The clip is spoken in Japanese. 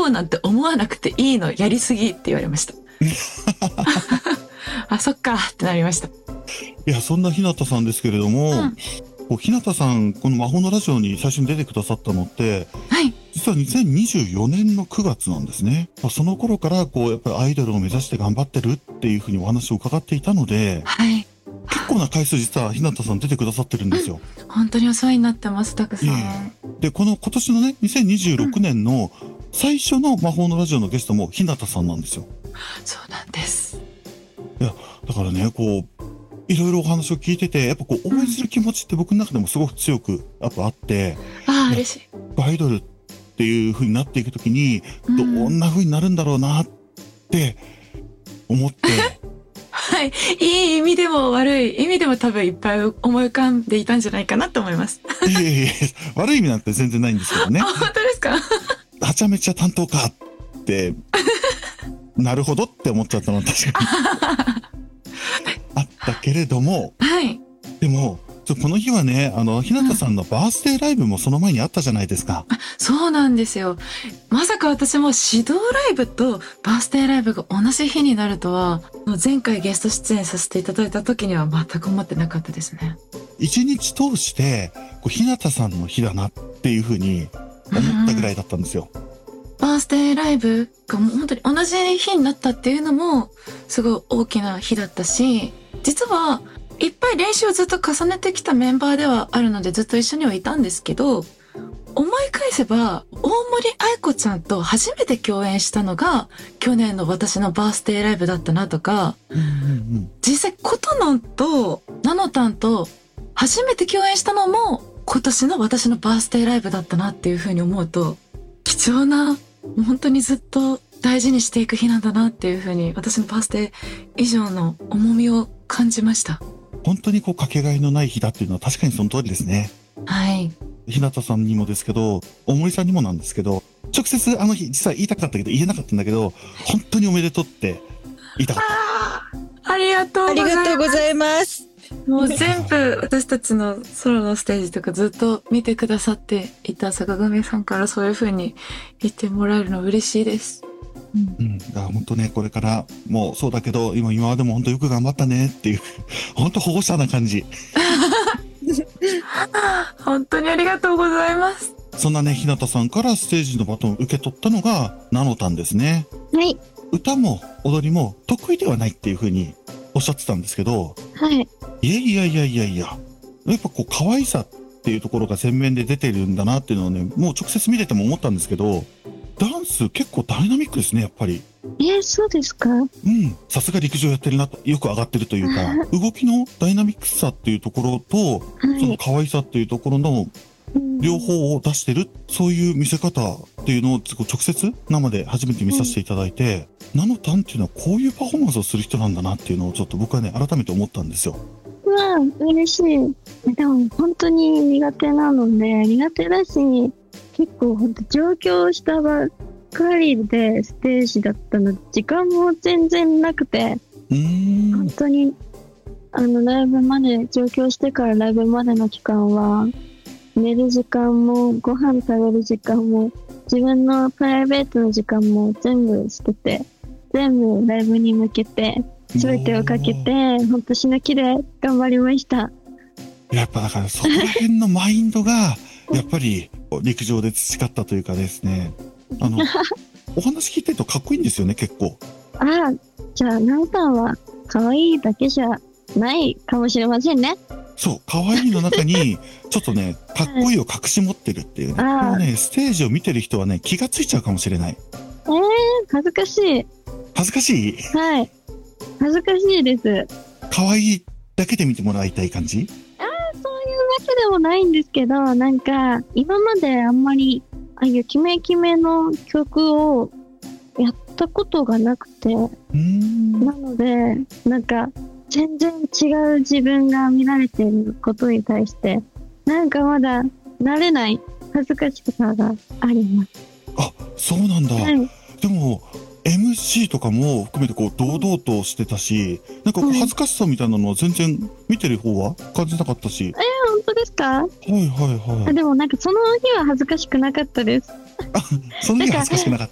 うなんて思わなくていいの、やりすぎって言われました。あ、そっかってなりました。 いや、そんな日向さんですけれども、こう日向さん、この魔法のラジオに最初に出てくださったのって、 はい。 実は2024年の9月なんですね。その頃からこうやっぱりアイドルを目指して頑張ってるっていうふうにお話を伺っていたので、 はい。 結構な回数実は日向さん出てくださってるんですよ。 本当にお世話になってます、たくさん。 で、この今年のね、2026年の最初の魔法のラジオのゲストも日向さんなんですよ。 そうなんです。 いや、だからね、こう、いろいろお話を聞いてて、やっぱこう、応援する気持ちって僕の中でもすごく強くやっぱあって、 ああ、嬉しい。 アイドルっていう風になっていくときに、どんな風になるんだろうなって思って、 はい。いい意味でも悪い意味でも多分いっぱい思い浮かんでいたんじゃないかなと思います。 いえいえいえ、悪い意味なんて全然ないんですけどね。 あ、本当ですか？ はちゃめちゃ担当かって、なるほどって思っちゃったのは確かにあったけれども、 はい。 でも、この日はね、日向さんのバースデーライブもその前にあったじゃないですか。 そうなんですよ。まさか私も指導ライブとバースデーライブが同じ日になるとは、前回ゲスト出演させていただいた時には全く思ってなかったですね。 一日通して、こう日向さんの日だなっていうふうに思ったぐらいだったんですよ。 バースデーライブがもう本当に同じ日になったっていうのもすごい大きな日だったし、実はいっぱい練習をずっと重ねてきたメンバーではあるのでずっと一緒にはいたんですけど、思い返せば大森愛子ちゃんと初めて共演したのが去年の私のバースデーライブだったなとか、実際コトノンとナノタンと初めて共演したのも今年の私のバースデーライブだったなっていうふうに思うと、貴重な、本当にずっと大事にしていく日なんだなっていうふうに、私のバースデー以上の重みを感じました。 本当にこうかけがえのない日だっていうのは確かにその通りですね。 はい。 日向さんにもですけど、大森さんにもなんですけど、直接あの日実は言いたかったけど言えなかったんだけど、本当におめでとうって言いたかった。 ありがとうございます。 ありがとうございます。 もう全部私たちのソロのステージとかずっと見てくださっていた坂上さんからそういう風に言ってもらえるの嬉しいです。 だから本当ね、これからもそうだけど、今までも本当よく頑張ったねっていう、本当保護者な感じ。 本当にありがとうございます。 そんなね、日向さんからステージのバトンを受け取ったのがナノタンですね。 はい。 歌も踊りも得意ではないっていう風におっしゃってたんですけど、 はい。 いや、やっぱこう可愛さっていうところが前面で出てるんだなっていうのをね、もう直接見てても思ったんですけど、ダンス結構ダイナミックですね、やっぱり。 そうですか？ さすが陸上やってるなと、よく上がってるというか、動きのダイナミックさっていうところと、その可愛さっていうところの両方を出してる、そういう見せ方っていうのを直接生で初めて見させていただいて、ナノタンっていうのはこういうパフォーマンスをする人なんだなっていうのをちょっと僕はね、改めて思ったんですよ。 嬉しい。でも本当に苦手なので、苦手だし、結構本当上京したばっかりでステージだったので、時間も全然なくて、本当にライブまで、上京してからライブまでの期間は、寝る時間もご飯食べる時間も自分のプライベートの時間も全部捨てて、全部ライブに向けて全てをかけて、本当死ぬ気で頑張りました。 やっぱだからそこら辺のマインドがやっぱり陸上で培ったというかですね、お話聞いてるとかっこいいんですよね、結構。 じゃあナオさんは可愛いだけじゃないかもしれませんね。 そう、可愛いの中にちょっとね、かっこいいを隠し持ってるっていうね。もうね、ステージを見てる人はね、気がついちゃうかもしれない。 恥ずかしい。 恥ずかしい？ はい。恥ずかしいです。 可愛いだけで見てもらいたい感じ？ そういうわけでもないんですけど、なんか、今まであんまり、ああいうキメキメの曲をやったことがなくて、なので、なんか、全然違う自分が見られていることに対して、なんかまだ慣れない恥ずかしさがあります。 そうなんだ。でも、MC とかも含めてこう堂々としてたし、なんかこう恥ずかしさみたいなのは全然見てる方は感じなかったし。 本当ですか？ でもなんかその日は恥ずかしくなかったです。 その日は恥ずかしくなかっ